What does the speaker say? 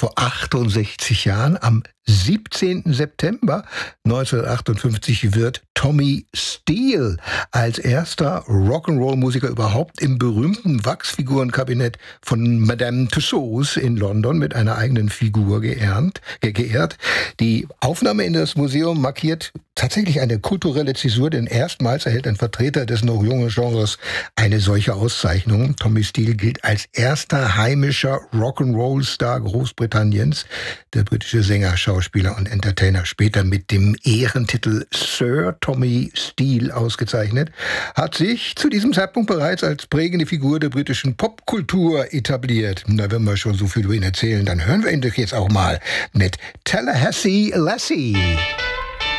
vor 68 Jahren, am 17. September 1958, wird Tommy Steele als erster Rock'n'Roll-Musiker überhaupt im berühmten Wachsfigurenkabinett von Madame Tussauds in London mit einer eigenen Figur geehrt. Die Aufnahme in das Museum markiert tatsächlich eine kulturelle Zäsur, denn erstmals erhält ein Vertreter des noch jungen Genres eine solche Auszeichnung. Tommy Steele gilt als erster heimischer Rock'n'Roll-Star Großbritanniens. Der britische Sänger, Schauspieler und Entertainer, später mit dem Ehrentitel Sir Tommy Steele ausgezeichnet, hat sich zu diesem Zeitpunkt bereits als prägende Figur der britischen Popkultur etabliert. Na, wenn wir schon so viel über ihn erzählen, dann hören wir ihn doch jetzt auch mal mit Tallahassee Lassie.